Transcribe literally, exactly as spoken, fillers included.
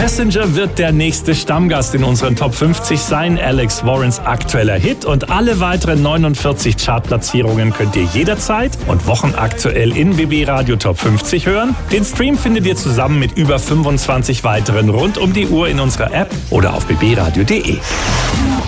Passenger wird der nächste Stammgast in unseren Top fünfzig sein. Alex Warrens aktueller Hit und alle weiteren neunundvierzig Chartplatzierungen könnt ihr jederzeit und wochenaktuell in B B Radio Top fünfzig hören. Den Stream findet ihr zusammen mit über fünfundzwanzig weiteren rund um die Uhr in unserer App oder auf b b radio punkt d e.